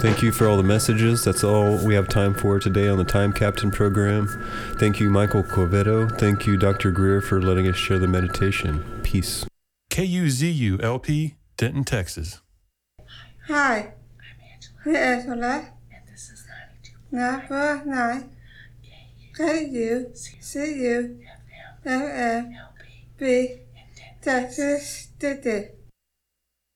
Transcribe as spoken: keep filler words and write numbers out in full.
Thank you for all the messages. That's all we have time for today on the Time Captain program. Thank you, Michael Quevedo. Thank you, Doctor Greer, for letting us share the meditation. Peace. K U Z U L P, Denton, Texas. Hi, I'm Angela. And this is ninety-two point nine K U C U F M B Texas.